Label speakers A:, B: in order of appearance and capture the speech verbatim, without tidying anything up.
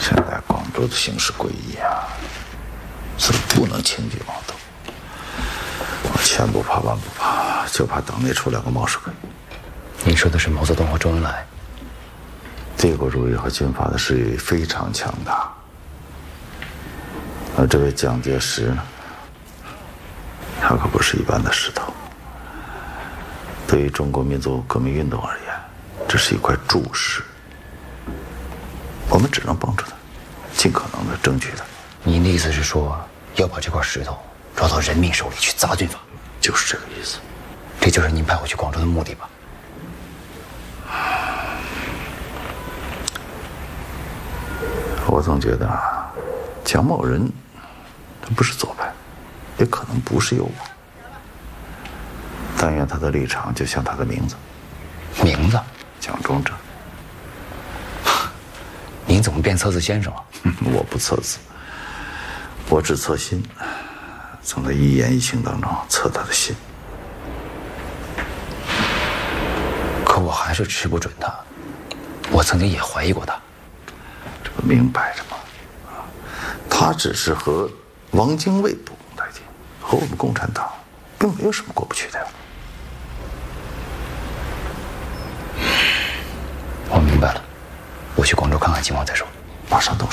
A: 现在广州的形势诡异啊，所以不能轻举妄动。我千不怕万不怕，就怕党内出两个冒失鬼。
B: 你说的是毛泽东和周恩来？
A: 帝国主义和军阀的势力非常强大，而这位蒋介石呢，他可不是一般的石头。对于中国民族革命运动而言，这是一块柱石，我们只能帮助他，尽可能的争取他。
B: 您的意思是说，要把这块石头抓到人民手里去砸军阀？
A: 就是这个意思。
B: 这就是您派我去广州的目的吧？
A: 我总觉得啊，蒋某人他不是左派，也可能不是右派。但愿他的立场就像他的名字，
B: 名字
A: 蒋中正。
B: 您怎么变测字先生了？
A: 我不测字，我只测心，从他一言一行当中测他的心。
B: 可我还是吃不准他，我曾经也怀疑过他。
A: 这不明摆着吗？他只是和汪精卫不共戴天，和我们共产党并没有什么过不去的呀。
B: 我明白了，我去广州看看情况再说。
A: 马上动手。